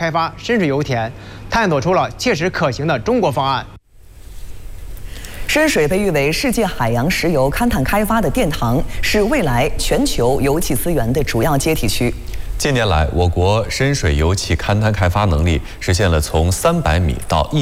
开发深水油田，探索出了切实可行的中国方案。 深水被誉为世界海洋石油勘探开发的殿堂，是未来全球油气资源的主要接替区。 近年来，我国深水油气勘探开发能力实现了从300米到